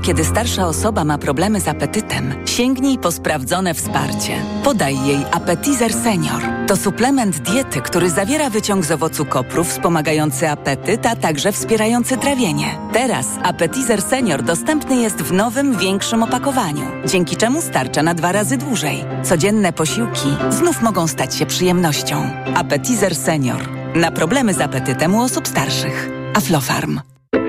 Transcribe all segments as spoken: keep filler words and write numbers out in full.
kiedy starsza osoba ma problemy z apetytem, sięgnij po sprawdzone wsparcie. Podaj jej Appetizer Senior. To suplement diety, który zawiera wyciąg z owocu kopru wspomagający apetyt, a także wspierający trawienie. Teraz Appetizer Senior dostępny jest w nowym, większym opakowaniu, dzięki czemu starcza na dwa razy dłużej. Codzienne posiłki znów mogą stać się przyjemnością. Appetizer Senior. Na problemy z apetytem u osób starszych. Aflofarm.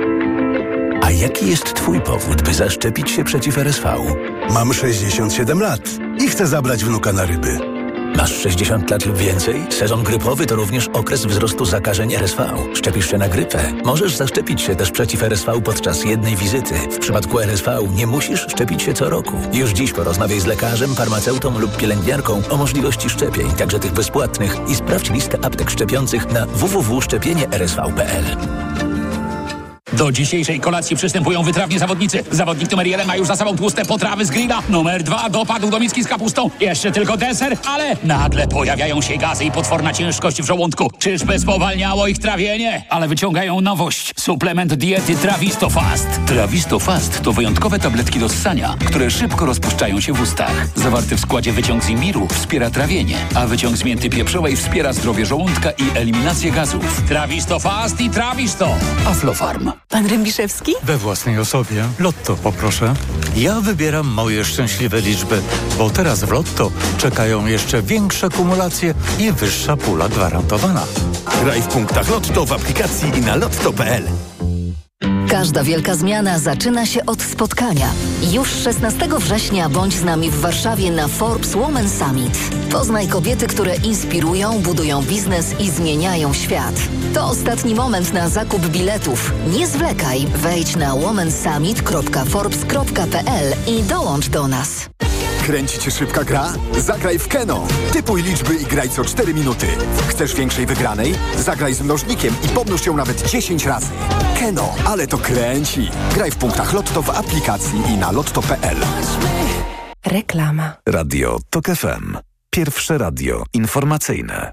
A jaki jest Twój powód, by zaszczepić się przeciw R S V? Mam sześćdziesiąt siedem lat i chcę zabrać wnuka na ryby. Masz sześćdziesiąt lat lub więcej? Sezon grypowy to również okres wzrostu zakażeń R S V. Szczepisz się na grypę? Możesz zaszczepić się też przeciw R S V podczas jednej wizyty. W przypadku R S V nie musisz szczepić się co roku. Już dziś porozmawiaj z lekarzem, farmaceutą lub pielęgniarką o możliwości szczepień, także tych bezpłatnych, i sprawdź listę aptek szczepiących na w w w kropka szczepienie r s v kropka p l. Do dzisiejszej kolacji przystępują wytrawni zawodnicy. Zawodnik numer jeden ma już za sobą tłuste potrawy z grilla. Numer dwa dopadł do miski z kapustą. Jeszcze tylko deser, ale nagle pojawiają się gazy i potworna ciężkość w żołądku. Czyżby spowalniało ich trawienie? Ale wyciągają nowość. Suplement diety Trawisto Fast. Trawisto Fast to wyjątkowe tabletki do ssania, które szybko rozpuszczają się w ustach. Zawarty w składzie wyciąg z imbiru wspiera trawienie, a wyciąg z mięty pieprzowej wspiera zdrowie żołądka i eliminację gazów. Trawisto Fast i Trawisto. Aflofarm. Pan Rębiszewski? We własnej osobie. Lotto poproszę. Ja wybieram moje szczęśliwe liczby, bo teraz w Lotto czekają jeszcze większe kumulacje i wyższa pula gwarantowana. Graj w punktach Lotto w aplikacji i na lotto kropka p l. Każda wielka zmiana zaczyna się od spotkania. Już szesnastego września bądź z nami w Warszawie na Forbes Women Summit. Poznaj kobiety, które inspirują, budują biznes i zmieniają świat. To ostatni moment na zakup biletów. Nie zwlekaj, wejdź na womensummit kropka forbes kropka p l i dołącz do nas. Kręci Cię szybka gra? Zagraj w Keno. Typuj liczby i graj co cztery minuty. Chcesz większej wygranej? Zagraj z mnożnikiem i pomnóż ją nawet dziesięć razy. Keno, ale to kręci. Graj w punktach Lotto w aplikacji i na lotto kropka p l. Reklama. Radio Tok F M. Pierwsze radio informacyjne.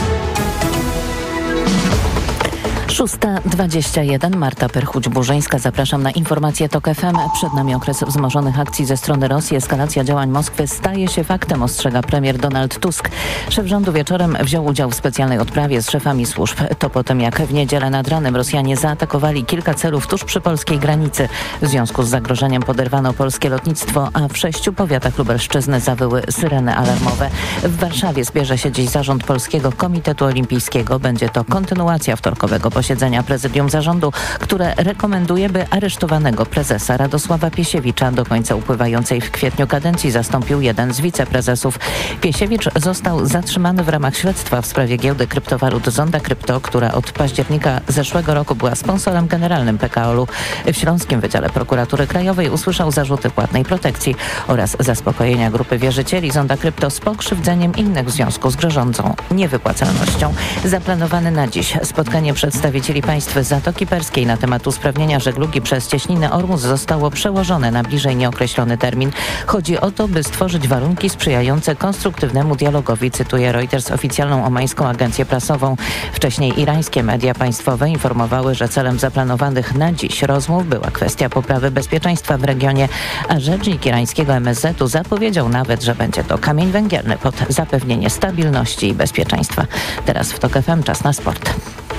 szósta dwadzieścia jeden. Marta Perchuć-Burzyńska. Zapraszam na informacje Tok F M. Przed nami okres wzmożonych akcji ze strony Rosji. Eskalacja działań Moskwy staje się faktem, ostrzega premier Donald Tusk. Szef rządu wieczorem wziął udział w specjalnej odprawie z szefami służb. To po tym, jak w niedzielę nad ranem Rosjanie zaatakowali kilka celów tuż przy polskiej granicy. W związku z zagrożeniem poderwano polskie lotnictwo, a w sześciu powiatach Lubelszczyzny zawyły syreny alarmowe. W Warszawie zbierze się dziś zarząd Polskiego Komitetu Olimpijskiego. Będzie to kontynuacja wtorkowego posiedzenia prezydium zarządu, które rekomenduje, by aresztowanego prezesa Radosława Piesiewicza do końca upływającej w kwietniu kadencji zastąpił jeden z wiceprezesów. Piesiewicz został zatrzymany w ramach śledztwa w sprawie giełdy kryptowalut Zonda Krypto, która od października zeszłego roku była sponsorem generalnym P K O L u. W Śląskim Wydziale Prokuratury Krajowej usłyszał zarzuty płatnej protekcji oraz zaspokojenia grupy wierzycieli Zonda Krypto z pokrzywdzeniem innych w związku z grożącą niewypłacalnością. Zaplanowane na dziś spotkanie przedstawicieli państw Zatoki Perskiej na temat usprawnienia żeglugi przez cieśninę Ormus zostało przełożone na bliżej nieokreślony termin. Chodzi o to, by stworzyć warunki sprzyjające konstruktywnemu dialogowi, cytuje Reuters oficjalną omańską agencję prasową. Wcześniej irańskie media państwowe informowały, że celem zaplanowanych na dziś rozmów była kwestia poprawy bezpieczeństwa w regionie, a rzecznik irańskiego M S Z u zapowiedział nawet, że będzie to kamień węgielny pod zapewnienie stabilności i bezpieczeństwa. Teraz w Tok F M czas na sport.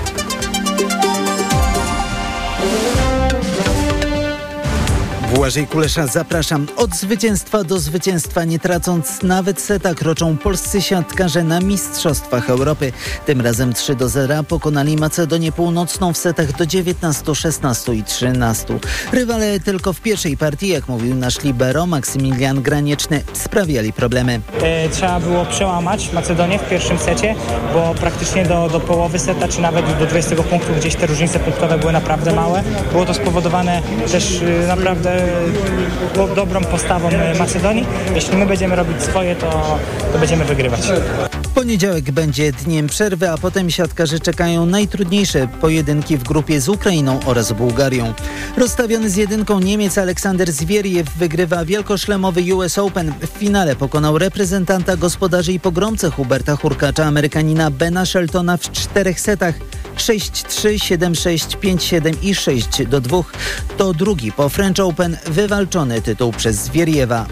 Błażej Kulesza, zapraszam. Od zwycięstwa do zwycięstwa, nie tracąc nawet seta, kroczą polscy siatkarze na Mistrzostwach Europy. Tym razem trzy do zera pokonali Macedonię Północną w setach do dziewiętnastu, szesnastu i trzynastu. Rywale tylko w pierwszej partii, jak mówił nasz libero Maksymilian Granieczny, sprawiali problemy. E, trzeba było przełamać Macedonię w pierwszym secie, bo praktycznie do, do połowy seta, czy nawet do dwudziestego punktu, gdzieś te różnice punktowe były naprawdę małe. Było to spowodowane też y, naprawdę y, dobrą postawą Macedonii. Jeśli my będziemy robić swoje, to, to będziemy wygrywać. Poniedziałek będzie dniem przerwy, a potem siatkarze czekają najtrudniejsze pojedynki w grupie z Ukrainą oraz Bułgarią. Rozstawiony z jedynką Niemiec Aleksander Zwieriew wygrywa wielkoszlemowy U S Open. W finale pokonał reprezentanta gospodarzy i pogromcę Huberta Hurkacza, Amerykanina Bena Sheltona w czterech setach. sześć trzy, siedem sześć, pięć siedem i sześć do dwóch. To drugi po French Open wywalczony tytuł przez Zwieriewa.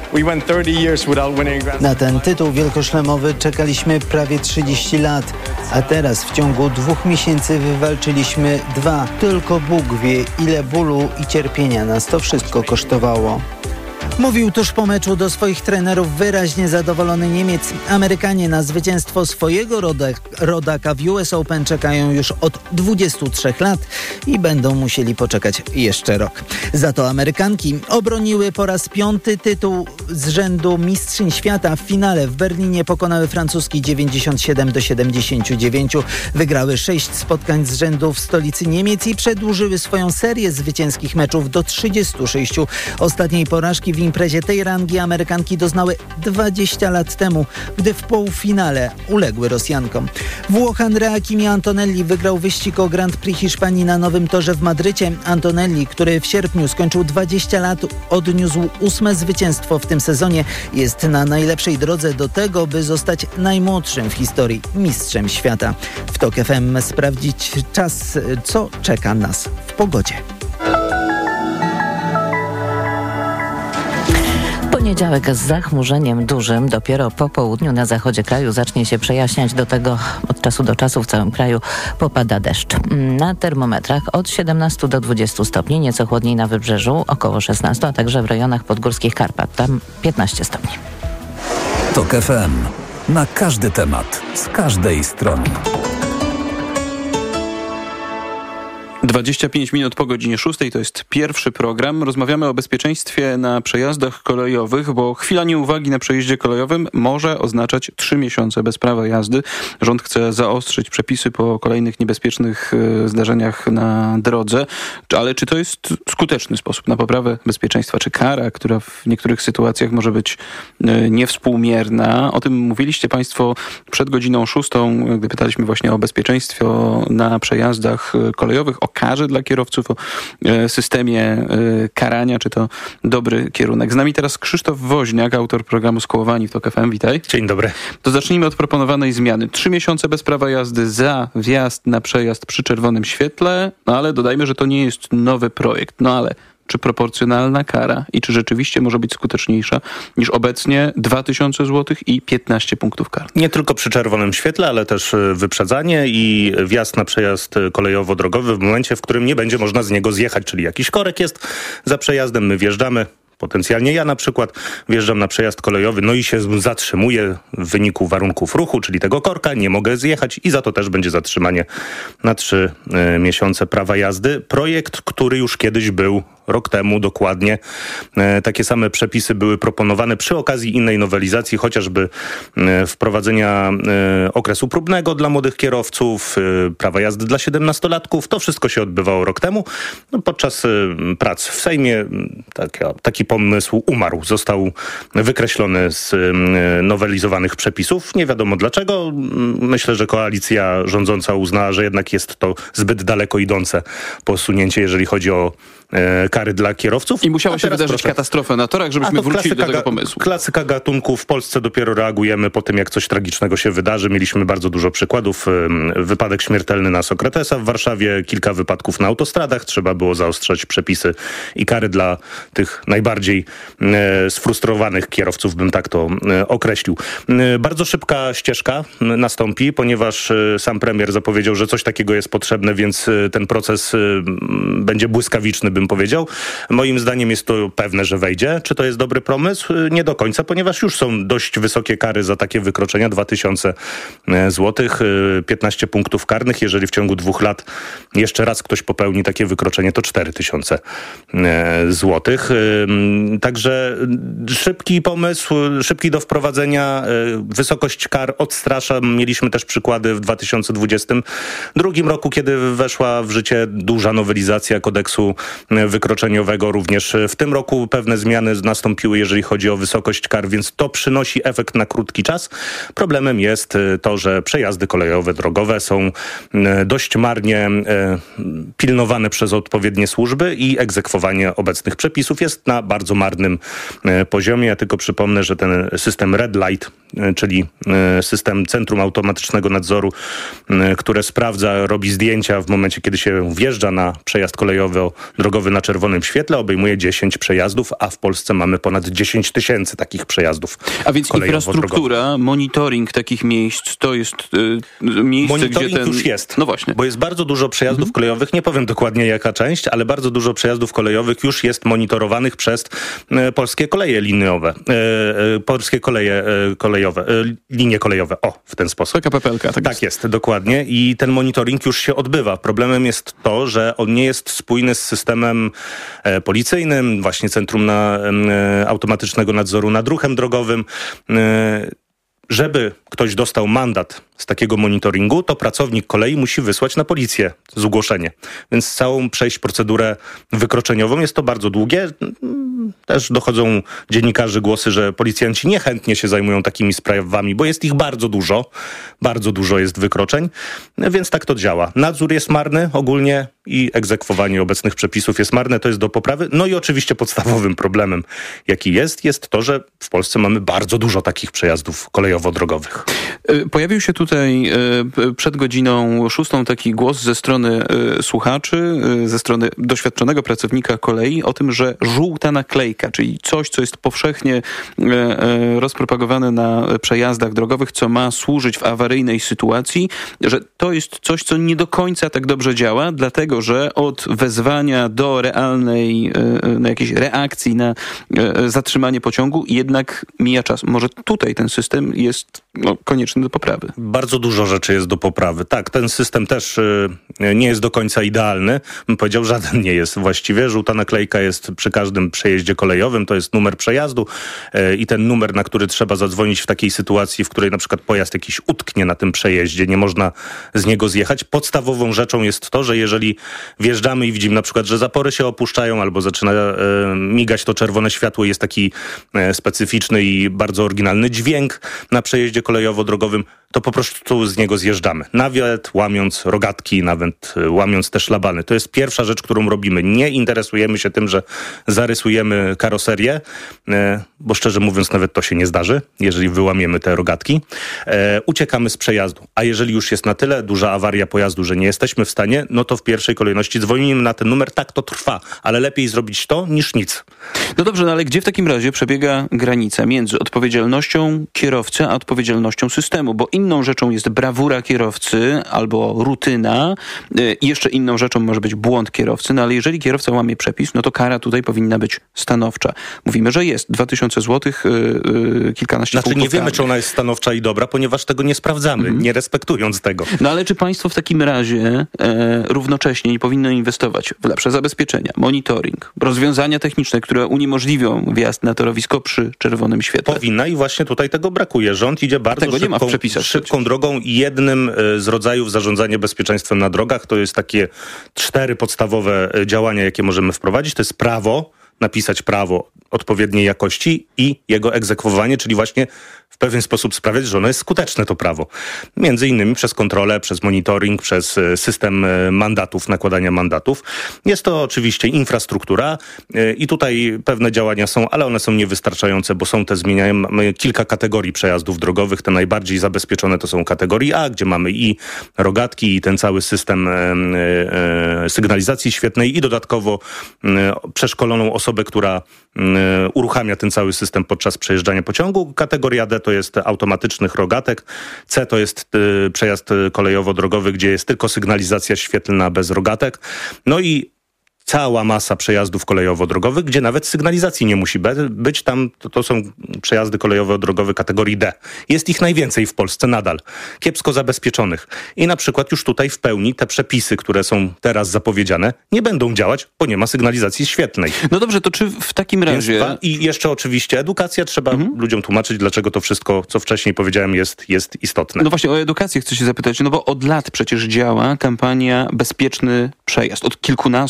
Na ten tytuł wielkoszlemowy czekaliśmy prawie trzydzieści lat, a teraz w ciągu dwóch miesięcy wywalczyliśmy dwa. Tylko Bóg wie, ile bólu i cierpienia nas to wszystko kosztowało. Mówił tuż po meczu do swoich trenerów wyraźnie zadowolony Niemiec. Amerykanie na zwycięstwo swojego rodak, rodaka w U S Open czekają już od dwudziestu trzech lat i będą musieli poczekać jeszcze rok. Za to Amerykanki obroniły po raz piąty tytuł z rzędu mistrzyń świata. W finale w Berlinie pokonały francuski dziewięćdziesiąt siedem do siedemdziesięciu dziewięciu. Wygrały sześć spotkań z rzędu w stolicy Niemiec i przedłużyły swoją serię zwycięskich meczów do trzydziestu sześciu. Ostatniej porażki w imprezie tej rangi Amerykanki doznały dwadzieścia lat temu, gdy w półfinale uległy Rosjankom. Włoch Andrea Kimi Antonelli wygrał wyścig o Grand Prix Hiszpanii na nowym torze w Madrycie. Antonelli, który w sierpniu skończył dwadzieścia lat, odniósł ósme zwycięstwo w tym sezonie. Jest na najlepszej drodze do tego, by zostać najmłodszym w historii mistrzem świata. W TOK F M sprawdzić czas, co czeka nas w pogodzie. Poniedziałek z zachmurzeniem dużym. Dopiero po południu na zachodzie kraju zacznie się przejaśniać. Do tego od czasu do czasu w całym kraju popada deszcz. Na termometrach od siedemnastu do dwudziestu stopni, nieco chłodniej na wybrzeżu, około szesnastu, a także w rejonach podgórskich Karpat, tam piętnaście stopni. TOK F M. Na każdy temat, z każdej strony. dwadzieścia pięć minut po godzinie szóstej, to jest pierwszy program. Rozmawiamy o bezpieczeństwie na przejazdach kolejowych, bo chwila nieuwagi na przejeździe kolejowym może oznaczać trzy miesiące bez prawa jazdy. Rząd chce zaostrzyć przepisy po kolejnych niebezpiecznych e, zdarzeniach na drodze. Ale czy to jest skuteczny sposób na poprawę bezpieczeństwa? Czy kara, która w niektórych sytuacjach może być e, niewspółmierna? O tym mówiliście Państwo przed godziną szóstą, gdy pytaliśmy właśnie o bezpieczeństwie na przejazdach kolejowych, o karze dla kierowców, o e, systemie e, karania, czy to dobry kierunek. Z nami teraz Krzysztof Woźniak, autor programu Skołowani w TOK F M. Witaj. Dzień dobry. To zacznijmy od proponowanej zmiany. Trzy miesiące bez prawa jazdy za wjazd na przejazd przy czerwonym świetle, no ale dodajmy, że to nie jest nowy projekt. No ale czy proporcjonalna kara i czy rzeczywiście może być skuteczniejsza niż obecnie dwa tysiące złotych i piętnaście punktów karnych? Nie tylko przy czerwonym świetle, ale też wyprzedzanie i wjazd na przejazd kolejowo-drogowy w momencie, w którym nie będzie można z niego zjechać, czyli jakiś korek jest za przejazdem, my wjeżdżamy. Potencjalnie ja na przykład wjeżdżam na przejazd kolejowy, no i się zatrzymuję w wyniku warunków ruchu, czyli tego korka, nie mogę zjechać i za to też będzie zatrzymanie na trzy y, miesiące prawa jazdy. Projekt, który już kiedyś był, rok temu dokładnie. E, takie same przepisy były proponowane przy okazji innej nowelizacji, chociażby e, wprowadzenia e, okresu próbnego dla młodych kierowców, e, prawa jazdy dla siedemnastolatków. To wszystko się odbywało rok temu. No, podczas e, prac w Sejmie taki, taki pomysł umarł. Został wykreślony z e, nowelizowanych przepisów. Nie wiadomo dlaczego. Myślę, że koalicja rządząca uznała, że jednak jest to zbyt daleko idące posunięcie, jeżeli chodzi o e, kary dla kierowców. I musiała się wydarzyć proszę. katastrofa na torach, żebyśmy wrócili do tego pomysłu. Klasyka gatunku. W Polsce dopiero reagujemy po tym, jak coś tragicznego się wydarzy. Mieliśmy bardzo dużo przykładów. Wypadek śmiertelny na Sokratesa w Warszawie, kilka wypadków na autostradach. Trzeba było zaostrzać przepisy i kary dla tych najbardziej e, sfrustrowanych kierowców, bym tak to e, określił. E, bardzo szybka ścieżka nastąpi, ponieważ e, sam premier zapowiedział, że coś takiego jest potrzebne, więc e, ten proces e, będzie błyskawiczny, bym powiedział. Moim zdaniem jest to pewne, że wejdzie. Czy to jest dobry pomysł? Nie do końca, ponieważ już są dość wysokie kary za takie wykroczenia. dwa tysiące złotych, piętnaście punktów karnych. Jeżeli w ciągu dwóch lat jeszcze raz ktoś popełni takie wykroczenie, to cztery tysiące złotych. Także szybki pomysł, szybki do wprowadzenia. Wysokość kar odstrasza. Mieliśmy też przykłady w dwa tysiące dwudziestym drugim roku, kiedy weszła w życie duża nowelizacja kodeksu wykroczeniowego. Również w tym roku pewne zmiany nastąpiły, jeżeli chodzi o wysokość kar, więc to przynosi efekt na krótki czas. Problemem jest to, że przejazdy kolejowe, drogowe są dość marnie pilnowane przez odpowiednie służby i egzekwowanie obecnych przepisów jest na bardzo bardzo marnym poziomie. Ja tylko przypomnę, że ten system Red Light, czyli system Centrum Automatycznego Nadzoru, które sprawdza, robi zdjęcia w momencie, kiedy się wjeżdża na przejazd kolejowo-drogowy na czerwonym świetle, obejmuje dziesięć przejazdów, a w Polsce mamy ponad dziesięć tysięcy takich przejazdów. A więc infrastruktura, monitoring takich miejsc, to jest y, miejsce, monitoring gdzie ten... już jest. No właśnie. Bo jest bardzo dużo przejazdów mhm. kolejowych, nie powiem dokładnie jaka część, ale bardzo dużo przejazdów kolejowych już jest monitorowanych przez y, polskie koleje liniowe. Y, y, polskie koleje y, kolejowe, y, linie kolejowe. O, w ten sposób. P K P P L K. Tak, tak jest. jest, dokładnie. I ten monitoring już się odbywa. Problemem jest to, że on nie jest spójny z systemem e, policyjnym, właśnie Centrum na, e, Automatycznego Nadzoru nad Ruchem Drogowym. E, żeby ktoś dostał mandat z takiego monitoringu, to pracownik kolei musi wysłać na policję zgłoszenie. Więc całą przejść procedurę wykroczeniową jest to bardzo długie. Też dochodzą dziennikarzy głosy, że policjanci niechętnie się zajmują takimi sprawami, bo jest ich bardzo dużo. Bardzo dużo jest wykroczeń, więc tak to działa. Nadzór jest marny ogólnie i egzekwowanie obecnych przepisów jest marne. To jest do poprawy. No i oczywiście podstawowym problemem, jaki jest, jest to, że w Polsce mamy bardzo dużo takich przejazdów kolejowo-drogowych. Pojawił się tutaj przed godziną szóstą taki głos ze strony słuchaczy, ze strony doświadczonego pracownika kolei o tym, że żółta naklejka, czyli coś, co jest powszechnie rozpropagowane na przejazdach drogowych, co ma służyć w awaryjnej sytuacji, że to jest coś, co nie do końca tak dobrze działa, dlatego, że od wezwania do realnej na jakiejś reakcji na zatrzymanie pociągu jednak mija czas. Może tutaj ten system jest no, konieczny do poprawy. Bardzo dużo rzeczy jest do poprawy. Tak, ten system też y, nie jest do końca idealny. Bym powiedział, żaden nie jest właściwie. Żółta naklejka jest przy każdym przejeździe kolejowym. To jest numer przejazdu y, i ten numer, na który trzeba zadzwonić w takiej sytuacji, w której na przykład pojazd jakiś utknie na tym przejeździe, nie można z niego zjechać. Podstawową rzeczą jest to, że jeżeli wjeżdżamy i widzimy na przykład, że zapory się opuszczają albo zaczyna y, migać to czerwone światło, jest taki y, specyficzny i bardzo oryginalny dźwięk na przejeździe kolejowo-drogowym, to po prostu z niego zjeżdżamy. Nawet łamiąc rogatki, nawet łamiąc te szlabany. To jest pierwsza rzecz, którą robimy. Nie interesujemy się tym, że zarysujemy karoserię, bo szczerze mówiąc nawet to się nie zdarzy, jeżeli wyłamiemy te rogatki. Uciekamy z przejazdu. A jeżeli już jest na tyle duża awaria pojazdu, że nie jesteśmy w stanie, no to w pierwszej kolejności dzwonimy na ten numer. Tak, to trwa, ale lepiej zrobić to niż nic. No dobrze, no ale gdzie w takim razie przebiega granica między odpowiedzialnością kierowcy a odpowiedzialnością systemu? Bo inną rzeczą jest brawura kierowcy albo rutyna i jeszcze inną rzeczą może być błąd kierowcy, no ale jeżeli kierowca łamie przepis, no to kara tutaj powinna być stanowcza. Mówimy, że jest dwa tysiące złotych, yy, yy, kilkanaście Znaczy punktów nie wiemy, karnych. Czy ona jest stanowcza i dobra, ponieważ tego nie sprawdzamy, mm. nie respektując tego. No ale czy państwo w takim razie e, równocześnie nie powinno inwestować w lepsze zabezpieczenia, monitoring, rozwiązania techniczne, które uniemożliwią wjazd na torowisko przy czerwonym świetle? Powinna i właśnie tutaj tego brakuje. Rząd idzie bardzo tego szybką, nie ma w przepisach szybką drogą i jednym z rodzajów zarządzania bezpieczeństwem na drogach to jest takie cztery podstawowe działania, jakie możemy wprowadzić. To jest prawo, napisać prawo odpowiedniej jakości i jego egzekwowanie, czyli właśnie w pewien sposób sprawiać, że ono jest skuteczne, to prawo. Między innymi przez kontrolę, przez monitoring, przez system mandatów, nakładania mandatów. Jest to oczywiście infrastruktura i tutaj pewne działania są, ale one są niewystarczające, bo są te zmieniają. Mamy kilka kategorii przejazdów drogowych. Te najbardziej zabezpieczone to są kategorii A, gdzie mamy i rogatki, i ten cały system sygnalizacji świetnej i dodatkowo przeszkoloną osobę, która uruchamia ten cały system podczas przejeżdżania pociągu. Kategoria D to jest automatycznych rogatek. C to jest y, przejazd kolejowo-drogowy, gdzie jest tylko sygnalizacja świetlna bez rogatek. No i cała masa przejazdów kolejowo-drogowych, gdzie nawet sygnalizacji nie musi być. Tam to, to są przejazdy kolejowo-drogowe kategorii D. Jest ich najwięcej w Polsce nadal. Kiepsko zabezpieczonych. I na przykład już tutaj w pełni te przepisy, które są teraz zapowiedziane, nie będą działać, bo nie ma sygnalizacji świetlnej. No dobrze, to czy w takim razie... Więc, I jeszcze oczywiście edukacja. Trzeba mhm. ludziom tłumaczyć, dlaczego to wszystko, co wcześniej powiedziałem, jest, jest istotne. No właśnie o edukację chcę się zapytać, no bo od lat przecież działa kampania Bezpieczny Przejazd. Od kilkunastu bodaj.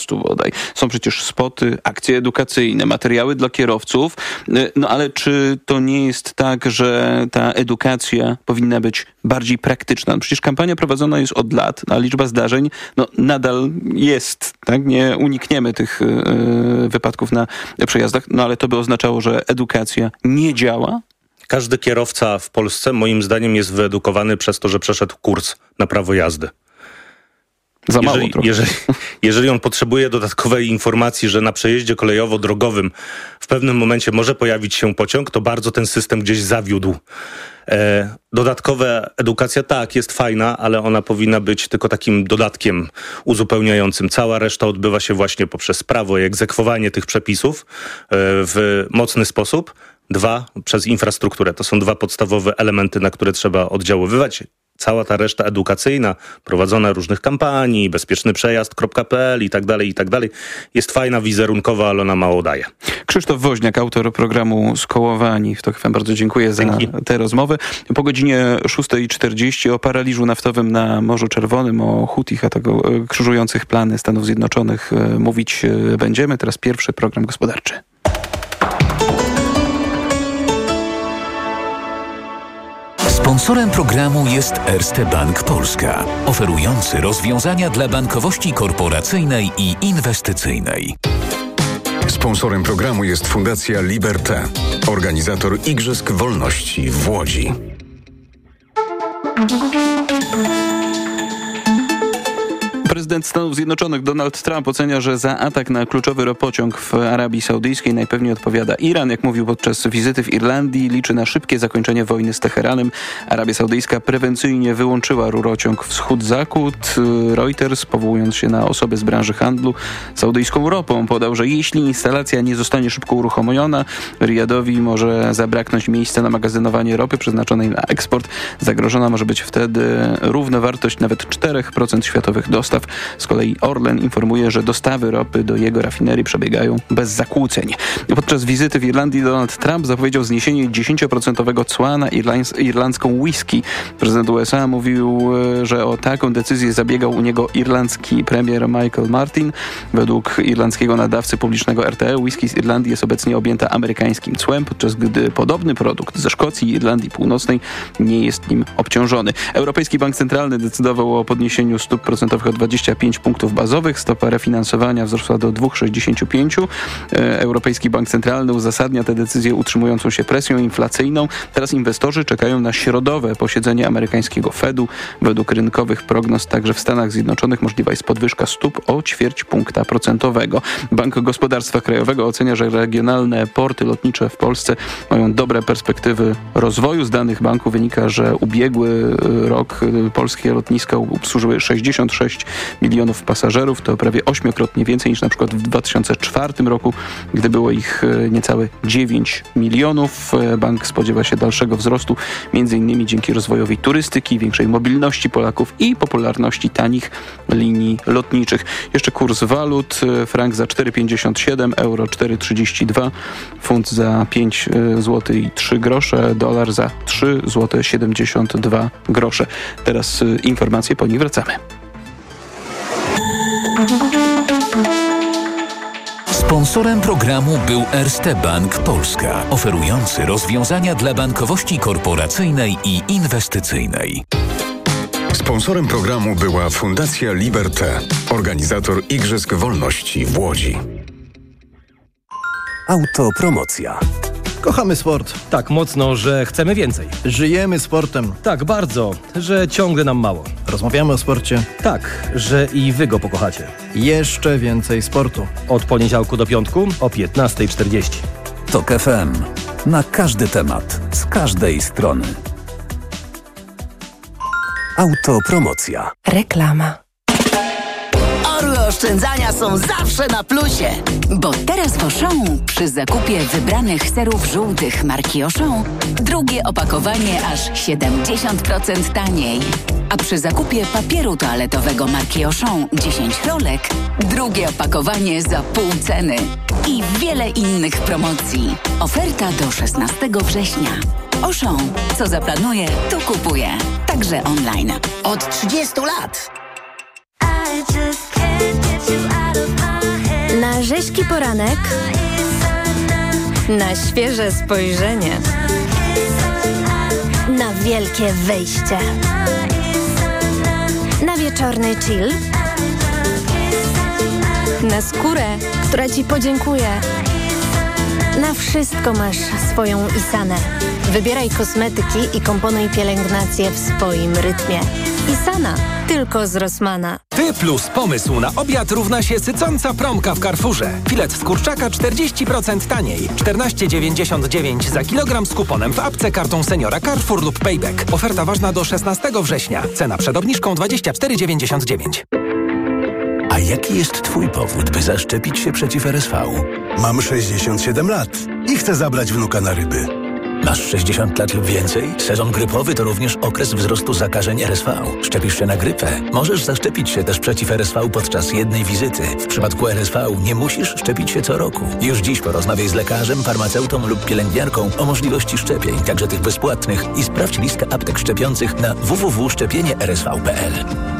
tutaj. Są przecież spoty, akcje edukacyjne, materiały dla kierowców, no ale czy to nie jest tak, że ta edukacja powinna być bardziej praktyczna? No przecież kampania prowadzona jest od lat, a liczba zdarzeń no, nadal jest, tak? Nie unikniemy tych yy, wypadków na przejazdach, no ale to by oznaczało, że edukacja nie działa? Każdy kierowca w Polsce moim zdaniem jest wyedukowany przez to, że przeszedł kurs na prawo jazdy. Za mało jeżeli, trochę. jeżeli, jeżeli on potrzebuje dodatkowej informacji, że na przejeździe kolejowo-drogowym w pewnym momencie może pojawić się pociąg, to bardzo ten system gdzieś zawiódł. E, dodatkowa edukacja tak, jest fajna, ale ona powinna być tylko takim dodatkiem uzupełniającym. Cała reszta odbywa się właśnie poprzez prawo i egzekwowanie tych przepisów e, w mocny sposób. Dwa, przez infrastrukturę. To są dwa podstawowe elementy, na które trzeba oddziaływać. Cała ta reszta edukacyjna, prowadzona różnych kampanii, bezpieczny przejazd kropka p l i tak dalej, i tak dalej, jest fajna, wizerunkowa, ale ona mało daje. Krzysztof Woźniak, autor programu Skołowani w TOK F M. Bardzo dziękuję Dzięki. za tę rozmowę. Po godzinie szósta czterdzieści o paraliżu naftowym na Morzu Czerwonym, o Hutich krzyżujących plany Stanów Zjednoczonych mówić będziemy. Teraz pierwszy program gospodarczy. Sponsorem programu jest Erste Bank Polska, oferujący rozwiązania dla bankowości korporacyjnej i inwestycyjnej. Sponsorem programu jest Fundacja Liberté, organizator Igrzysk Wolności w Łodzi. Prezydent Stanów Zjednoczonych Donald Trump ocenia, że za atak na kluczowy ropociąg w Arabii Saudyjskiej najpewniej odpowiada Iran. Jak mówił podczas wizyty w Irlandii, liczy na szybkie zakończenie wojny z Teheranem. Arabia Saudyjska prewencyjnie wyłączyła rurociąg Wschód-Zachód. Reuters, powołując się na osoby z branży handlu saudyjską ropą, podał, że jeśli instalacja nie zostanie szybko uruchomiona, Riyadowi może zabraknąć miejsca na magazynowanie ropy przeznaczonej na eksport. Zagrożona może być wtedy równowartość nawet cztery procent światowych dostaw. Z kolei Orlen informuje, że dostawy ropy do jego rafinerii przebiegają bez zakłóceń. Podczas wizyty w Irlandii Donald Trump zapowiedział zniesienie dziesięcioprocentowego cła na irlands- irlandzką whisky. Prezydent U S A mówił, że o taką decyzję zabiegał u niego irlandzki premier Michael Martin. Według irlandzkiego nadawcy publicznego R T E whisky z Irlandii jest obecnie objęta amerykańskim cłem, podczas gdy podobny produkt ze Szkocji i Irlandii Północnej nie jest nim obciążony. Europejski Bank Centralny decydował o podniesieniu stóp procentowych o dwadzieścia pięć punktów bazowych. Stopa refinansowania wzrosła do dwa przecinek sześćdziesiąt pięć. Europejski Bank Centralny uzasadnia tę decyzję utrzymującą się presją inflacyjną. Teraz inwestorzy czekają na środowe posiedzenie amerykańskiego Fedu. Według rynkowych prognoz także w Stanach Zjednoczonych możliwa jest podwyżka stóp o ćwierć punkta procentowego. Bank Gospodarstwa Krajowego ocenia, że regionalne porty lotnicze w Polsce mają dobre perspektywy rozwoju. Z danych banku wynika, że ubiegły rok polskie lotniska obsłużyły sześćdziesiąt sześć milionów pasażerów. To prawie ośmiokrotnie więcej niż na przykład w dwa tysiące czwartym roku, gdy było ich niecałe dziewięć milionów. Bank spodziewa się dalszego wzrostu, między innymi dzięki rozwojowi turystyki, większej mobilności Polaków i popularności tanich linii lotniczych. Jeszcze kurs walut. Frank za cztery pięćdziesiąt siedem, euro cztery trzydzieści dwa, funt za pięć złotych i trzy grosze, dolar za trzy złote siedemdziesiąt dwa grosze. Teraz informacje, po nich wracamy. Sponsorem programu był Erste Bank Polska, oferujący rozwiązania dla bankowości korporacyjnej i inwestycyjnej. Sponsorem programu była Fundacja Liberté, organizator Igrzysk Wolności w Łodzi. Autopromocja. Kochamy sport. Tak mocno, że chcemy więcej. Żyjemy sportem. Tak bardzo, że ciągle nam mało. Rozmawiamy o sporcie. Tak, że i wy go pokochacie. Jeszcze więcej sportu. Od poniedziałku do piątku o piętnasta czterdzieści. TOK F M. Na każdy temat, z każdej strony. Autopromocja. Reklama. Orły oszczędzania są zawsze na plusie. Bo teraz w Auchan przy zakupie wybranych serów żółtych marki Auchan drugie opakowanie aż siedemdziesiąt procent taniej. A przy zakupie papieru toaletowego marki Auchan dziesięć rolek drugie opakowanie za pół ceny. I wiele innych promocji. Oferta do szesnastego września. Auchan. Co zaplanuje, to kupuje. Także online. Od trzydziestu lat. I just can't get you out of my head. rzeźki poranek, na świeże spojrzenie, na wielkie wyjście, na wieczorny chill, na skórę, która Ci podziękuje. Na wszystko masz swoją Isanę. Wybieraj kosmetyki i komponuj pielęgnację w swoim rytmie. Isana, tylko z Rossmana. Ty plus pomysł na obiad równa się sycąca promka w Carrefourze. Filet z kurczaka czterdzieści procent taniej. czternaście dziewięćdziesiąt dziewięć za kilogram z kuponem w apce, kartą seniora Carrefour lub Payback. Oferta ważna do szesnastego września. Cena przed obniżką dwadzieścia cztery dziewięćdziesiąt dziewięć. A jaki jest twój powód, by zaszczepić się przeciw R S V? Mam sześćdziesiąt siedem lat i chcę zabrać wnuka na ryby. Masz sześćdziesiąt lat lub więcej? Sezon grypowy to również okres wzrostu zakażeń R S V. Szczepisz się na grypę? Możesz zaszczepić się też przeciw R S V podczas jednej wizyty. W przypadku R S V nie musisz szczepić się co roku. Już dziś porozmawiaj z lekarzem, farmaceutą lub pielęgniarką o możliwości szczepień, także tych bezpłatnych, i sprawdź listę aptek szczepiących na w w w kropka szczepienie r s v kropka p l.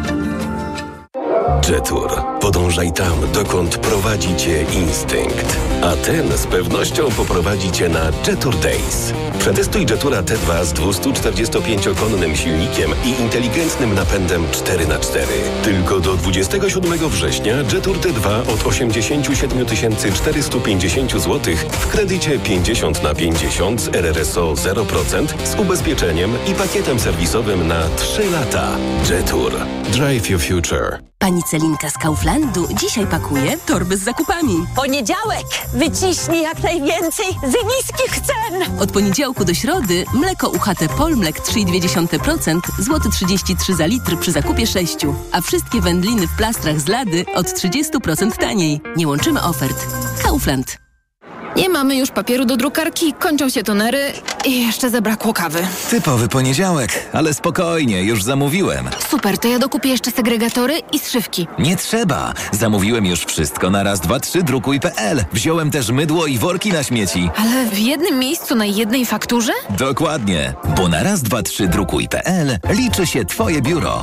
Jetour. Podążaj tam, dokąd prowadzi Cię instynkt. A ten z pewnością poprowadzi Cię na Jetour Days. Przetestuj Jetoura T dwa z dwieście czterdziestopięciokonnym silnikiem i inteligentnym napędem cztery na cztery. Tylko do dwudziestego siódmego września Jetour T dwa od osiemdziesiąt siedem tysięcy czterysta pięćdziesiąt złotych w kredycie pięćdziesiąt na pięćdziesiąt z R R S O zero procent z ubezpieczeniem i pakietem serwisowym na trzy lata. Jetour. Drive your future. Pani Celinka z Kauflandu dzisiaj pakuje torby z zakupami. Poniedziałek! Wyciśnij jak najwięcej z niskich cen! Od poniedziałku do środy mleko U H T Polmlek trzy przecinek dwa procent, złoty trzydzieści trzy za litr przy zakupie sześciu, a wszystkie wędliny w plastrach z Lady od trzydzieści procent taniej. Nie łączymy ofert. Kaufland. Nie mamy już papieru do drukarki, kończą się tonery i jeszcze zabrakło kawy. Typowy poniedziałek, ale spokojnie, już zamówiłem. Super, to ja dokupię jeszcze segregatory i zszywki. Nie trzeba, zamówiłem już wszystko na raz, dwa, trzy drukuj kropka p l. Wziąłem też mydło i worki na śmieci. Ale w jednym miejscu na jednej fakturze? Dokładnie, bo na raz, dwa, trzy drukuj kropka p l liczy się Twoje biuro.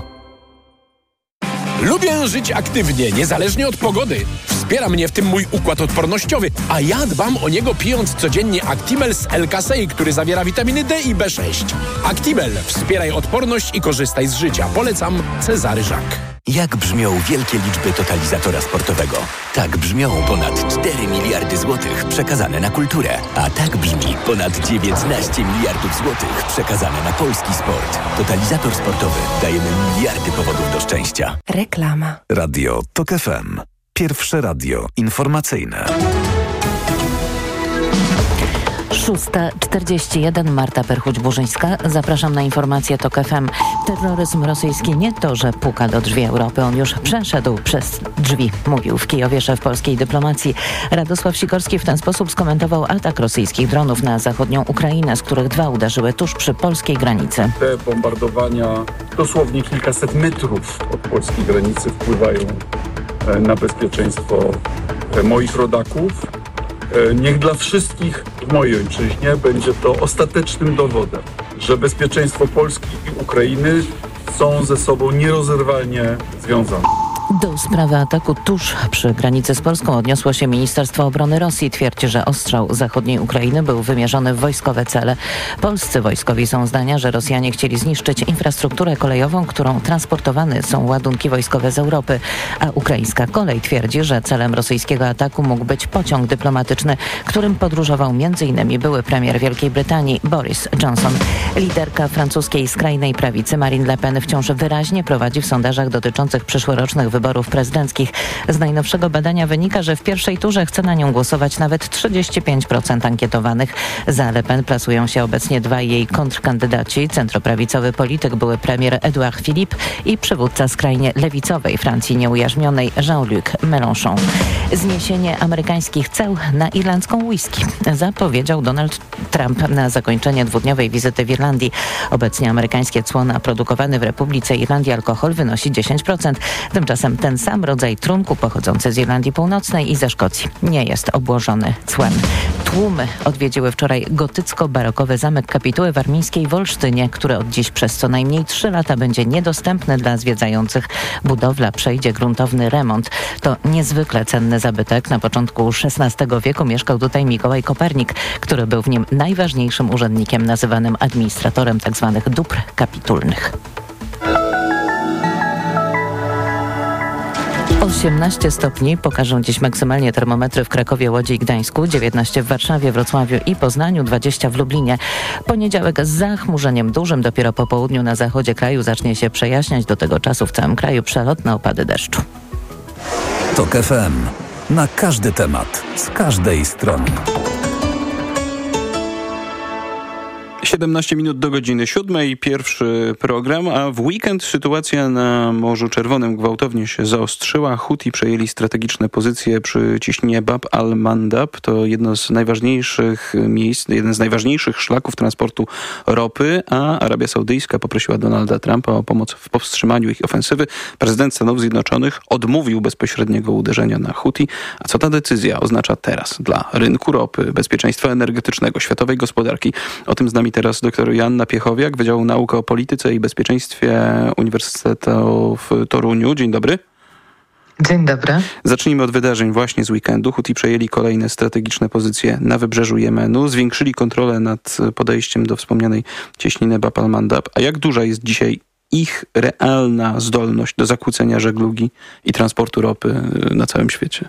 Lubię żyć aktywnie, niezależnie od pogody. Wspiera mnie w tym mój układ odpornościowy, a ja dbam o niego pijąc codziennie Actimel z L-Kasei, który zawiera witaminy D i B sześć. Actimel. Wspieraj odporność i korzystaj z życia. Polecam Cezary Żak. Jak brzmią wielkie liczby totalizatora sportowego? Tak brzmią ponad cztery miliardy złotych przekazane na kulturę. A tak brzmi ponad dziewiętnaście miliardów złotych przekazane na polski sport. Totalizator sportowy. Dajemy miliardy powodów do szczęścia. Reklama. Radio TOK F M. Pierwsze radio informacyjne. szósta czterdzieści jeden, Marta Perchuć-Burzyńska. Zapraszam na informację TOK F M. Terroryzm rosyjski nie to, że puka do drzwi Europy. On już przeszedł przez drzwi, mówił w Kijowie szef polskiej dyplomacji. Radosław Sikorski w ten sposób skomentował atak rosyjskich dronów na zachodnią Ukrainę, z których dwa uderzyły tuż przy polskiej granicy. Te bombardowania dosłownie kilkaset metrów od polskiej granicy wpływają na bezpieczeństwo moich rodaków. Niech dla wszystkich w mojej ojczyźnie będzie to ostatecznym dowodem, że bezpieczeństwo Polski i Ukrainy są ze sobą nierozerwalnie związane. Do sprawy ataku tuż przy granicy z Polską odniosło się Ministerstwo Obrony Rosji. Twierdzi, że ostrzał zachodniej Ukrainy był wymierzony w wojskowe cele. Polscy wojskowi są zdania, że Rosjanie chcieli zniszczyć infrastrukturę kolejową, którą transportowane są ładunki wojskowe z Europy. A ukraińska kolej twierdzi, że celem rosyjskiego ataku mógł być pociąg dyplomatyczny, którym podróżował między innymi były premier Wielkiej Brytanii Boris Johnson. Liderka francuskiej skrajnej prawicy Marine Le Pen wciąż wyraźnie prowadzi w sondażach dotyczących przyszłorocznych wyborów prezydenckich. Z najnowszego badania wynika, że w pierwszej turze chce na nią głosować nawet trzydzieści pięć procent ankietowanych. Za Le Pen plasują się obecnie dwaj jej kontrkandydaci, centroprawicowy polityk, były premier Edouard Philippe i przywódca skrajnie lewicowej Francji nieujarzmionej Jean-Luc Mélenchon. Zniesienie amerykańskich ceł na irlandzką whisky zapowiedział Donald Trump na zakończenie dwudniowej wizyty w Irlandii. Obecnie amerykańskie cło na produkowany w Republice Irlandii alkohol wynosi dziesięć procent. Tymczasem ten sam rodzaj trunku pochodzący z Irlandii Północnej i ze Szkocji nie jest obłożony cłem. Tłumy odwiedziły wczoraj gotycko-barokowy zamek kapituły warmińskiej w Olsztynie, który od dziś przez co najmniej trzy lata będzie niedostępny dla zwiedzających. Budowla przejdzie gruntowny remont. To niezwykle cenny zabytek. Na początku szesnastego wieku mieszkał tutaj Mikołaj Kopernik, który był w nim najważniejszym urzędnikiem nazywanym administratorem tzw. dóbr kapitulnych. osiemnaście stopni pokażą dziś maksymalnie termometry w Krakowie, Łodzi i Gdańsku, dziewiętnaście w Warszawie, Wrocławiu i Poznaniu, dwadzieścia w Lublinie. Poniedziałek z zachmurzeniem dużym, dopiero po południu na zachodzie kraju zacznie się przejaśniać. Do tego czasu w całym kraju przelotne opady deszczu. TOK F M. Na każdy temat, z każdej strony. siedemnaście minut do godziny siódmej, pierwszy program, a w weekend sytuacja na Morzu Czerwonym gwałtownie się zaostrzyła. Huti przejęli strategiczne pozycje przy ciśnienie Bab al-Mandab. To jedno z najważniejszych miejsc, jeden z najważniejszych szlaków transportu ropy, a Arabia Saudyjska poprosiła Donalda Trumpa o pomoc w powstrzymaniu ich ofensywy. Prezydent Stanów Zjednoczonych odmówił bezpośredniego uderzenia na Huti. A co ta decyzja oznacza teraz dla rynku ropy, bezpieczeństwa energetycznego, światowej gospodarki? O tym z nami teraz dr Joanna Piechowiak, Wydziału Nauk o Polityce i Bezpieczeństwie Uniwersytetu w Toruniu. Dzień dobry. Dzień dobry. Zacznijmy od wydarzeń właśnie z weekendu. Huti przejęli kolejne strategiczne pozycje na wybrzeżu Jemenu, zwiększyli kontrolę nad podejściem do wspomnianej cieśniny Bab al-Mandab. A jak duża jest dzisiaj ich realna zdolność do zakłócenia żeglugi i transportu ropy na całym świecie?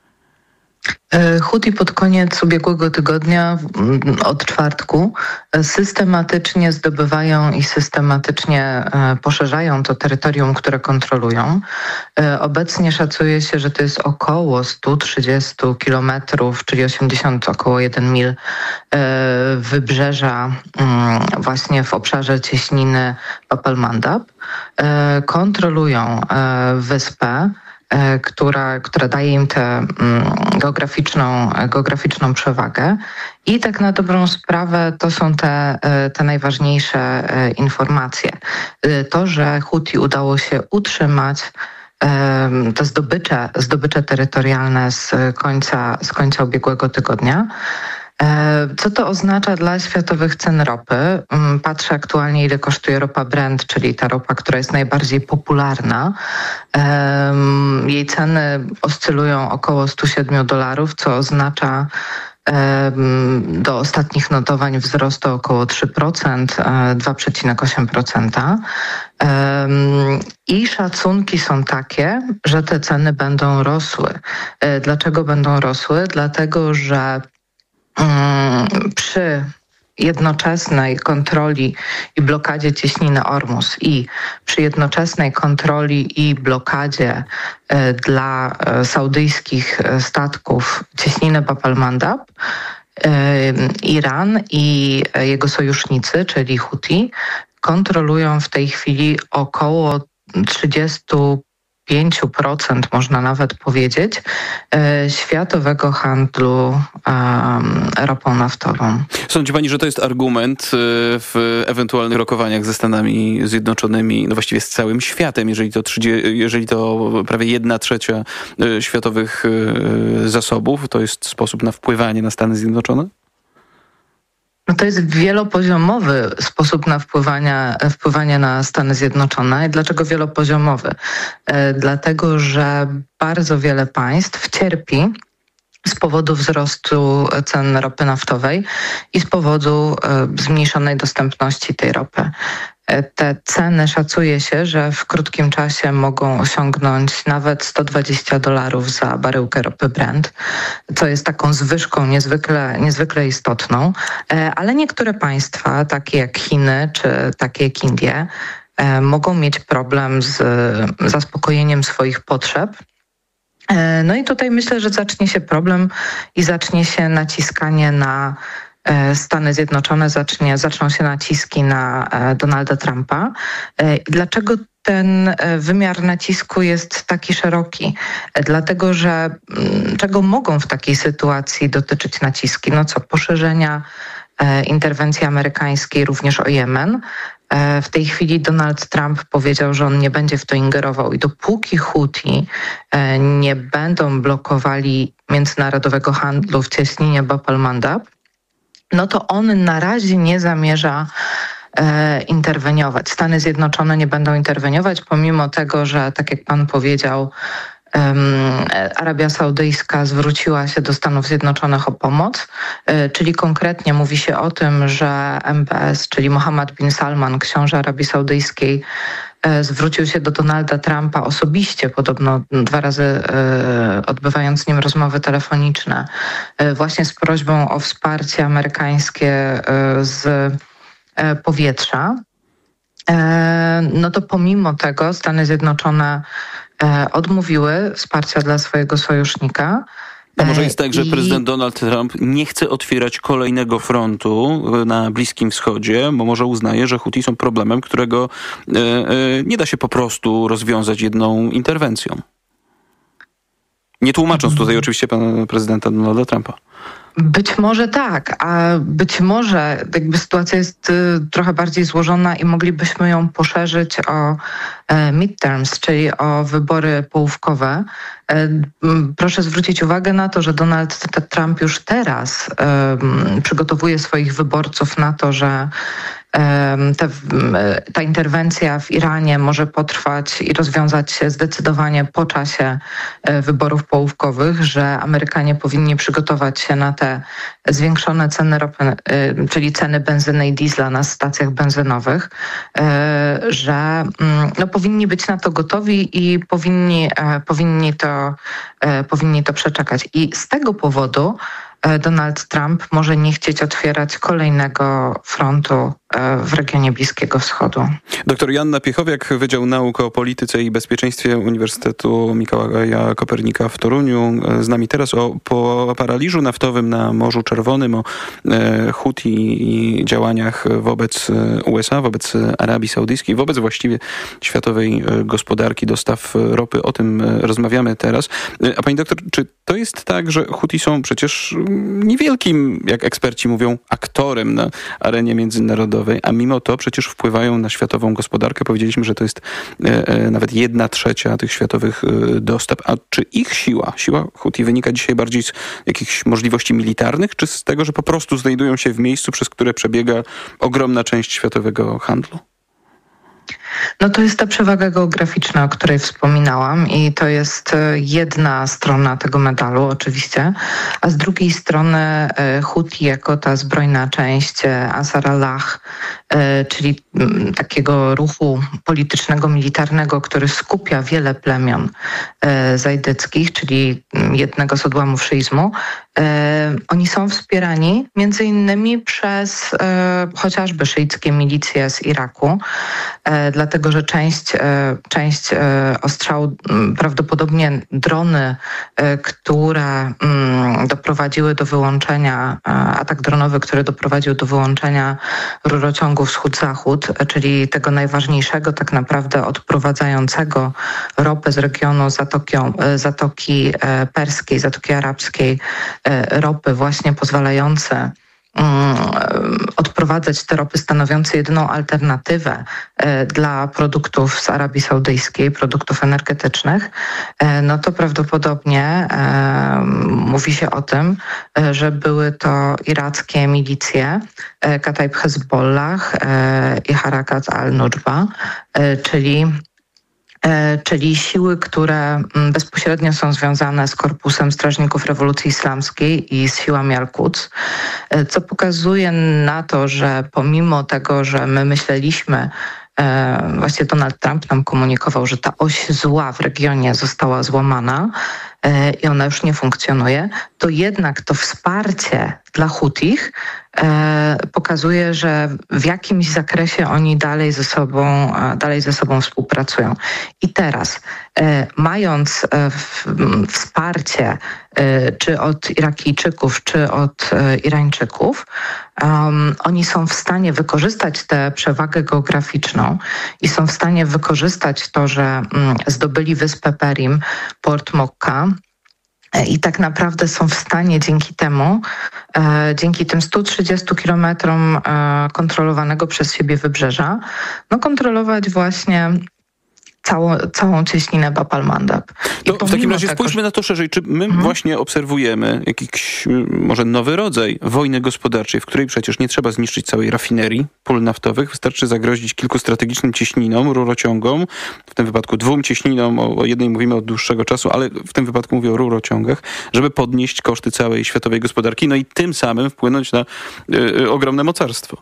Huti pod koniec ubiegłego tygodnia, od czwartku, systematycznie zdobywają i systematycznie poszerzają to terytorium, które kontrolują. Obecnie szacuje się, że to jest około sto trzydzieści kilometrów, czyli osiemdziesiąt, około jeden mil wybrzeża właśnie w obszarze cieśniny Bab al-Mandab. Kontrolują wyspę, która, która daje im tę mm, geograficzną, geograficzną przewagę. I tak na dobrą sprawę to są te, te najważniejsze informacje. To, że Huti udało się utrzymać te zdobycze, zdobycze terytorialne z końca, z końca ubiegłego tygodnia. Co to oznacza dla światowych cen ropy? Patrzę aktualnie, ile kosztuje ropa Brent, czyli ta ropa, która jest najbardziej popularna. Jej ceny oscylują około sto siedem dolarów, co oznacza do ostatnich notowań wzrostu około trzy procent, dwa przecinek osiem procent. I szacunki są takie, że te ceny będą rosły. Dlaczego będą rosły? Dlatego, że przy jednoczesnej kontroli i blokadzie cieśniny Ormus i przy jednoczesnej kontroli i blokadzie dla saudyjskich statków cieśniny Bab al-Mandab, Iran i jego sojusznicy, czyli Huti, kontrolują w tej chwili około trzydzieści pięć procent, można nawet powiedzieć, światowego handlu um, ropą naftową. Sądzi pani, że to jest argument w ewentualnych rokowaniach ze Stanami Zjednoczonymi, no właściwie z całym światem, jeżeli to, trzydzieści, jeżeli to prawie jedna trzecia światowych zasobów, to jest sposób na wpływanie na Stany Zjednoczone? No to jest wielopoziomowy sposób na wpływanie, wpływanie na Stany Zjednoczone. I dlaczego wielopoziomowy? E, dlatego, że bardzo wiele państw cierpi z powodu wzrostu cen ropy naftowej i z powodu e, zmniejszonej dostępności tej ropy. Te ceny szacuje się, że w krótkim czasie mogą osiągnąć nawet sto dwadzieścia dolarów za baryłkę ropy Brent, co jest taką zwyżką niezwykle, niezwykle istotną. Ale niektóre państwa, takie jak Chiny czy takie jak Indie, mogą mieć problem z zaspokojeniem swoich potrzeb. No i tutaj myślę, że zacznie się problem i zacznie się naciskanie na Stany Zjednoczone, zacznie, zaczną się naciski na Donalda Trumpa. Dlaczego ten wymiar nacisku jest taki szeroki? Dlatego, że czego mogą w takiej sytuacji dotyczyć naciski? No co, poszerzenia interwencji amerykańskiej również o Jemen, W tej chwili Donald Trump powiedział, że on nie będzie w to ingerował i dopóki Houthi nie będą blokowali międzynarodowego handlu w cieśninie Bab al-Mandab, no to on na razie nie zamierza e, interweniować. Stany Zjednoczone nie będą interweniować, pomimo tego, że tak jak pan powiedział, um, Arabia Saudyjska zwróciła się do Stanów Zjednoczonych o pomoc, e, czyli konkretnie mówi się o tym, że M B S, czyli Mohammed bin Salman, książę Arabii Saudyjskiej, zwrócił się do Donalda Trumpa osobiście, podobno dwa razy e, odbywając z nim rozmowy telefoniczne, e, właśnie z prośbą o wsparcie amerykańskie e, z e, powietrza. E, no to pomimo tego Stany Zjednoczone e, odmówiły wsparcia dla swojego sojusznika. A może jest tak, że prezydent Donald Trump nie chce otwierać kolejnego frontu na Bliskim Wschodzie, bo może uznaje, że Houthi są problemem, którego e, e, nie da się po prostu rozwiązać jedną interwencją. Nie tłumacząc tutaj oczywiście pana prezydenta Donalda Trumpa. Być może tak, a być może jakby sytuacja jest y, trochę bardziej złożona i moglibyśmy ją poszerzyć o y, midterms, czyli o wybory połówkowe. Y, y, proszę zwrócić uwagę na to, że Donald Trump już teraz y, przygotowuje swoich wyborców na to, że Ta, ta interwencja w Iranie może potrwać i rozwiązać się zdecydowanie po czasie wyborów połówkowych, że Amerykanie powinni przygotować się na te zwiększone ceny ropy, czyli ceny benzyny i diesla na stacjach benzynowych, że no, powinni być na to gotowi i powinni, powinni, to, powinni to przeczekać. I z tego powodu Donald Trump może nie chcieć otwierać kolejnego frontu w regionie Bliskiego Wschodu. Doktor Joanna Piechowiak, Wydział Nauk o Polityce i Bezpieczeństwie Uniwersytetu Mikołaja Kopernika w Toruniu. Z nami teraz o po paraliżu naftowym na Morzu Czerwonym, o e, Houthi i działaniach wobec U S A, wobec Arabii Saudyjskiej, wobec właściwie światowej gospodarki dostaw ropy. O tym rozmawiamy teraz. A pani doktor, czy to jest tak, że Houthi są przecież niewielkim, jak eksperci mówią, aktorem na arenie międzynarodowej, a mimo to przecież wpływają na światową gospodarkę. Powiedzieliśmy, że to jest e, e, nawet jedna trzecia tych światowych e, dostaw. A czy ich siła, siła Houthi wynika dzisiaj bardziej z jakichś możliwości militarnych, czy z tego, że po prostu znajdują się w miejscu, przez które przebiega ogromna część światowego handlu? No to jest ta przewaga geograficzna, o której wspominałam i to jest jedna strona tego medalu oczywiście, a z drugiej strony Houthi jako ta zbrojna część Ansar Allah, czyli takiego ruchu politycznego, militarnego, który skupia wiele plemion zajdyckich, czyli jednego z odłamów szyizmu. Oni są wspierani między innymi przez chociażby szyickie milicje z Iraku, dlatego że część, część ostrzału, prawdopodobnie drony, które doprowadziły do wyłączenia, atak dronowy, który doprowadził do wyłączenia rurociągu wschód-zachód, czyli tego najważniejszego tak naprawdę odprowadzającego ropę z regionu Zatoki, Zatoki Perskiej, Zatoki Arabskiej, ropy właśnie pozwalające odprowadzać te ropy stanowiące jedyną alternatywę dla produktów z Arabii Saudyjskiej, produktów energetycznych, no to prawdopodobnie mówi się o tym, że były to irackie milicje Kataib Hezbollah i Harakat al-Nujba, czyli czyli siły, które bezpośrednio są związane z Korpusem Strażników Rewolucji Islamskiej i z siłami Al-Quds, co pokazuje na to, że pomimo tego, że my myśleliśmy, właśnie Donald Trump nam komunikował, że ta oś zła w regionie została złamana i ona już nie funkcjonuje, to jednak to wsparcie dla Houthich pokazuje, że w jakimś zakresie oni dalej ze sobą, dalej ze sobą współpracują. I teraz, mając wsparcie czy od Irakijczyków, czy od Irańczyków, um, oni są w stanie wykorzystać tę przewagę geograficzną i są w stanie wykorzystać to, że um, zdobyli wyspę Perim, port Mokka, I tak naprawdę są w stanie dzięki temu, e, dzięki tym stu trzydziestu kilometrom e, kontrolowanego przez siebie wybrzeża, no kontrolować właśnie całą, całą cieśninę Bab al-Mandab. To w takim razie tego, spójrzmy na to szerzej. Czy my hmm. właśnie obserwujemy jakiś może nowy rodzaj wojny gospodarczej, w której przecież nie trzeba zniszczyć całej rafinerii pól naftowych, wystarczy zagrozić kilku strategicznym cieśninom, rurociągom, w tym wypadku dwóm cieśninom, o jednej mówimy od dłuższego czasu, ale w tym wypadku mówię o rurociągach, żeby podnieść koszty całej światowej gospodarki, no i tym samym wpłynąć na y, ogromne mocarstwo.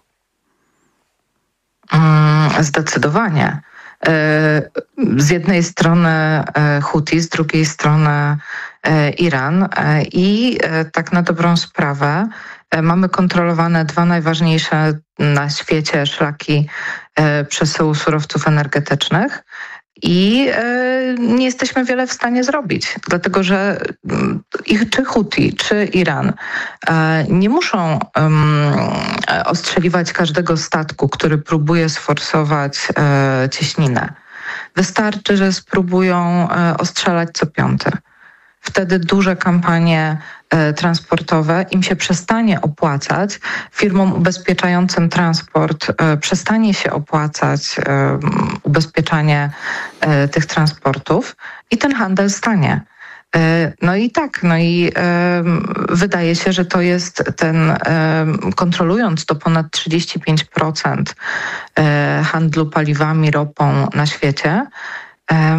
Mm, zdecydowanie. Z jednej strony Huti, z drugiej strony Iran i tak na dobrą sprawę mamy kontrolowane dwa najważniejsze na świecie szlaki przesyłu surowców energetycznych i nie jesteśmy wiele w stanie zrobić, dlatego że ich czy Huti, czy Iran nie muszą ostrzeliwać każdego statku, który próbuje sforsować cieśninę. Wystarczy, że spróbują ostrzelać co piąty. Wtedy duże kampanie transportowe im się przestanie opłacać, firmom ubezpieczającym transport przestanie się opłacać ubezpieczanie tych transportów i ten handel stanie. No i tak, no i e, wydaje się, że to jest ten, e, kontrolując to ponad trzydzieści pięć procent e, handlu paliwami, ropą na świecie, e,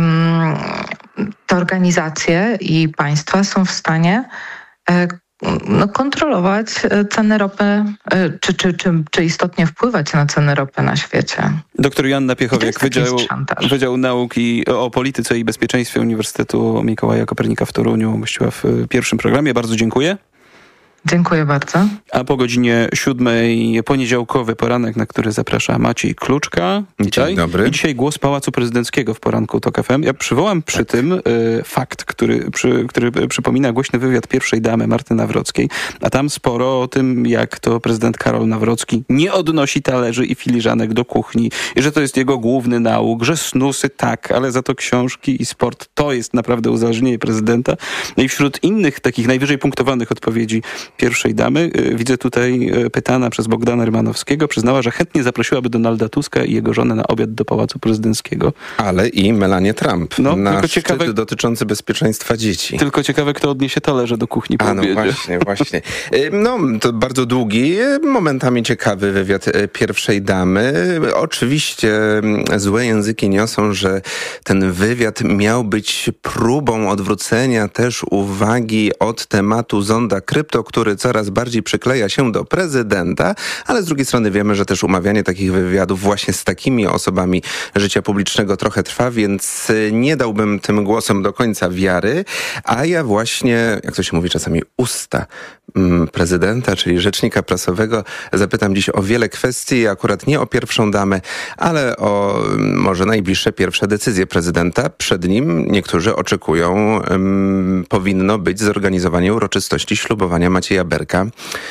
te organizacje i państwa są w stanie e, no, kontrolować ceny ropy, czy, czy, czy, czy istotnie wpływać na ceny ropy na świecie. Doktor Joanna Piechowiak, Wydział, Wydział Nauk i o Polityce i Bezpieczeństwie Uniwersytetu Mikołaja Kopernika w Toruniu, gościła w pierwszym programie. Bardzo dziękuję. Dziękuję bardzo. A po godzinie siódmej poniedziałkowy poranek, na który zaprasza Maciej Kluczka. Dzisiaj. Dzień dobry. I dzisiaj głos Pałacu Prezydenckiego w poranku Tok F M. Ja przywołam przy tak. tym y, fakt, który, przy, który przypomina głośny wywiad pierwszej damy Marty Nawrockiej, a tam sporo o tym, jak to prezydent Karol Nawrocki nie odnosi talerzy i filiżanek do kuchni i że to jest jego główny nauk, że snusy tak, ale za to książki i sport to jest naprawdę uzależnienie prezydenta. No i wśród innych takich najwyżej punktowanych odpowiedzi pierwszej damy, widzę tutaj pytana przez Bogdana Rymanowskiego, przyznała, że chętnie zaprosiłaby Donalda Tuska i jego żonę na obiad do Pałacu Prezydenckiego. Ale i Melanię Trump no, na tylko szczyt ciekawe, dotyczący bezpieczeństwa dzieci. Tylko ciekawe, kto odniesie talerze do kuchni po A no obiedzie. właśnie, właśnie. No, to bardzo długi, momentami ciekawy wywiad pierwszej damy. Oczywiście złe języki niosą, że ten wywiad miał być próbą odwrócenia też uwagi od tematu zonda krypto, który coraz bardziej przykleja się do prezydenta, ale z drugiej strony wiemy, że też umawianie takich wywiadów właśnie z takimi osobami życia publicznego trochę trwa, więc nie dałbym tym głosom do końca wiary, a ja właśnie, jak to się mówi czasami, usta prezydenta, czyli rzecznika prasowego, zapytam dziś o wiele kwestii, akurat nie o pierwszą damę, ale o może najbliższe pierwsze decyzje prezydenta. Przed nim niektórzy oczekują, um, powinno być zorganizowanie uroczystości ślubowania Macieja Berka,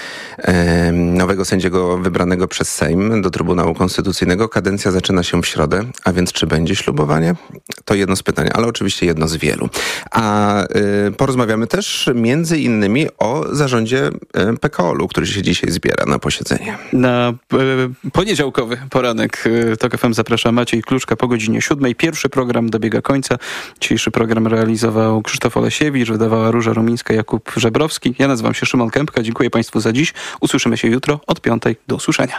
nowego sędziego wybranego przez Sejm do Trybunału Konstytucyjnego. Kadencja zaczyna się w środę, a więc czy będzie ślubowanie? To jedno z pytań, ale oczywiście jedno z wielu. A y, porozmawiamy też między innymi o zarządzie y, P K O L-u, który się dzisiaj zbiera na posiedzenie. Na y, poniedziałkowy poranek y, Tok F M zaprasza Maciej Kluczka po godzinie siódmej. Pierwszy program dobiega końca. Dzisiejszy program realizował Krzysztof Olesiewicz, wydawała Róża Rumińska, Jakub Żebrowski. Ja nazywam się Szymon Kępka. Dziękuję Państwu za dziś. Usłyszymy się jutro od piątej. Do usłyszenia.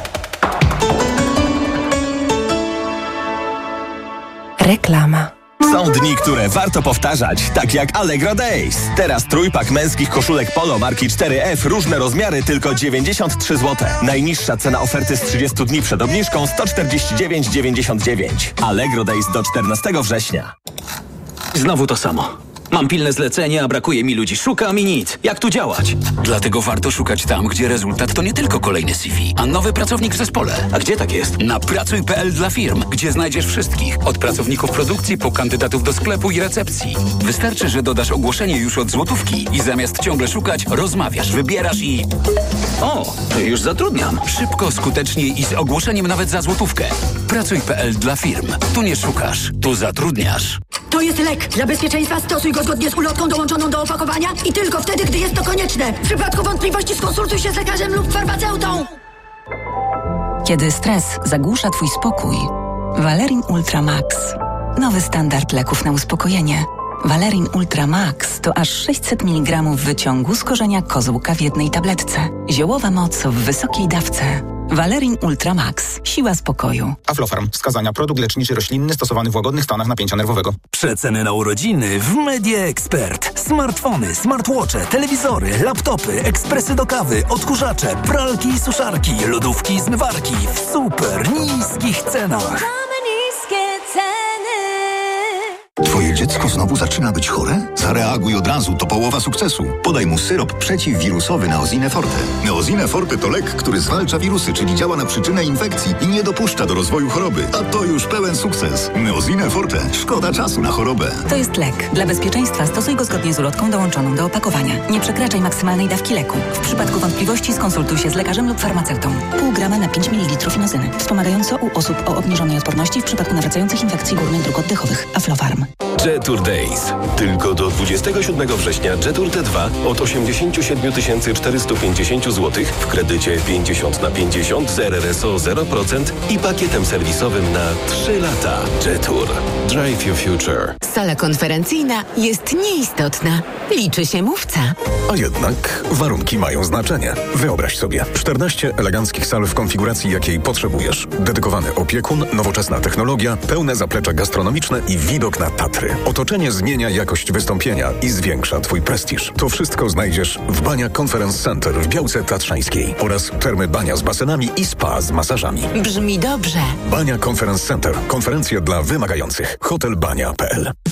Reklama. Są dni, które warto powtarzać, tak jak Allegro Days. Teraz trójpak męskich koszulek Polo marki cztery F, różne rozmiary, tylko dziewięćdziesiąt trzy złote. Najniższa cena oferty z trzydziestu dni przed obniżką sto czterdzieści dziewięć dziewięćdziesiąt dziewięć. Allegro Days do czternastego września. Znowu to samo. Mam pilne zlecenie, a brakuje mi ludzi. Szukam i nic. Jak tu działać? Dlatego warto szukać tam, gdzie rezultat to nie tylko kolejny C V, a nowy pracownik w zespole. A gdzie tak jest? Na pracuj kropka p l dla firm, gdzie znajdziesz wszystkich. Od pracowników produkcji po kandydatów do sklepu i recepcji. Wystarczy, że dodasz ogłoszenie już od złotówki i zamiast ciągle szukać, rozmawiasz, wybierasz i... O, już zatrudniam. Szybko, skutecznie i z ogłoszeniem nawet za złotówkę. pracuj kropka p l dla firm. Tu nie szukasz, tu zatrudniasz. To jest lek. Dla bezpieczeństwa stosuj go zgodnie z ulotką dołączoną do opakowania i tylko wtedy, gdy jest to konieczne. W przypadku wątpliwości skonsultuj się z lekarzem lub farmaceutą. Kiedy stres zagłusza twój spokój, Valerin Ultra Max. Nowy standard leków na uspokojenie. Valerin Ultra Max to aż sześćset miligramów wyciągu z korzenia kozłka w jednej tabletce. Ziołowa moc w wysokiej dawce. Valerin Ultra Max. Siła spokoju. Aflofarm. Wskazania: produkt leczniczy roślinny stosowany w łagodnych stanach napięcia nerwowego. Przeceny na urodziny w Media Expert. Smartfony, smartwatche, telewizory, laptopy, ekspresy do kawy, odkurzacze, pralki i suszarki, lodówki i zmywarki w super niskich cenach. Twoje dziecko znowu zaczyna być chore? Zareaguj od razu, to połowa sukcesu. Podaj mu syrop przeciwwirusowy Neosine Forte. Neosine Forte to lek, który zwalcza wirusy, czyli działa na przyczynę infekcji i nie dopuszcza do rozwoju choroby. A to już pełen sukces. Neosine Forte. Szkoda czasu na chorobę. To jest lek. Dla bezpieczeństwa stosuj go zgodnie z ulotką dołączoną do opakowania. Nie przekraczaj maksymalnej dawki leku. W przypadku wątpliwości skonsultuj się z lekarzem lub farmaceutą. Pół grama na pięć mililitrów inozyny. Wspomagająco u osób o obniżonej odporności w przypadku nawracających infekcji górnych dróg oddechowych. Aflofarm. Jetour Days. Tylko do dwudziestego siódmego września Jetour T dwa od osiemdziesiąt siedem tysięcy czterysta pięćdziesiąt złotych w kredycie pięćdziesiąt na pięćdziesiąt z R R S O zero procent i pakietem serwisowym na trzy lata. Jetour. Drive your future. Sala konferencyjna jest nieistotna. Liczy się mówca. A jednak warunki mają znaczenie. Wyobraź sobie czternaście eleganckich sal w konfiguracji, jakiej potrzebujesz. Dedykowany opiekun, nowoczesna technologia, pełne zaplecze gastronomiczne i widok na Tatry. Otoczenie zmienia jakość wystąpienia i zwiększa Twój prestiż. To wszystko znajdziesz w Bania Conference Center w Białce Tatrzańskiej oraz termy Bania z basenami i spa z masażami. Brzmi dobrze. Bania Conference Center. Konferencje dla wymagających. hotel bania kropka p l